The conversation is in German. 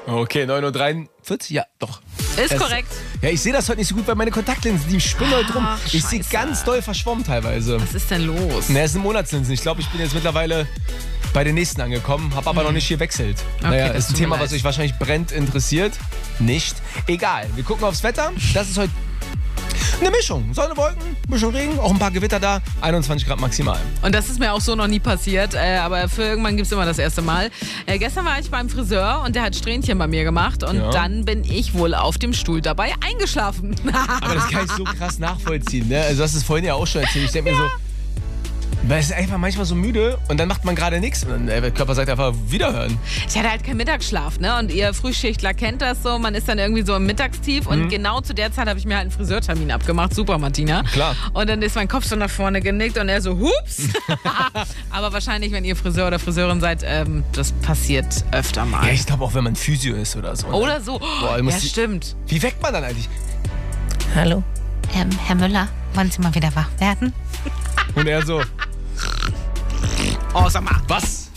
Okay, 9:43 Uhr, ja, doch. Ist korrekt. Ja, ich sehe das heute nicht so gut, weil meine Kontaktlinsen, die spinnen heute rum. Ich sehe Scheiße. ganz doll verschwommen teilweise. Was ist denn los? Ne, es sind Monatslinsen. Ich glaube, ich bin jetzt mittlerweile bei den nächsten angekommen, habe aber noch nicht gewechselt. Naja, das ist ein tut mir Thema, leid. was euch wahrscheinlich brennend interessiert. Nicht. Egal, wir gucken aufs Wetter. Das ist heute eine Mischung. Sonne, Wolken, Mischung Regen, auch ein paar Gewitter da. 21 Grad maximal. Und das ist mir auch so noch nie passiert, aber für irgendwann gibt es immer das erste Mal. Gestern war ich beim Friseur und der hat Strähnchen bei mir gemacht und Ja. dann bin ich wohl auf dem Stuhl dabei eingeschlafen. Aber das kann ich so krass nachvollziehen. Ne? Also, du hast es vorhin ja auch schon erzählt. Ich denke mir so, man ist einfach manchmal so müde und dann macht man gerade nichts. Und dann, der Körper sagt einfach, wiederhören. Ich hatte halt keinen Mittagsschlaf, ne? Und ihr Frühschichtler kennt das so, man ist dann irgendwie so im Mittagstief und genau zu der Zeit habe ich mir halt einen Friseurtermin abgemacht. Super, Martina. Klar. Und dann ist mein Kopf so nach vorne genickt und er so, hups. Aber wahrscheinlich, wenn ihr Friseur oder Friseurin seid, das passiert öfter mal. Ja, ich glaube auch, wenn man Physio ist oder so. Ne? Oder so. Boah, Ja, stimmt. Wie weckt man dann eigentlich? Hallo? Herr Müller, wollen Sie mal wieder wach werden? Und er so, Oh, sag mal. was?